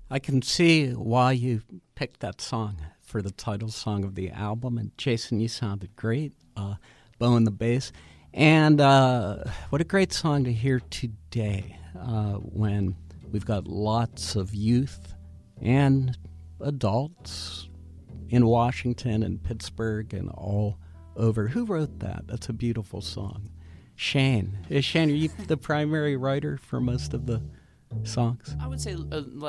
I can see why you picked that song for the title song of the album. And Jason, you sounded great. Bo and the bass. And what a great song to hear today when we've got lots of youth and adults in Washington and Pittsburgh and all over. Who wrote that? That's a beautiful song. Shane. Shane, are you the primary writer for most of the songs? I would say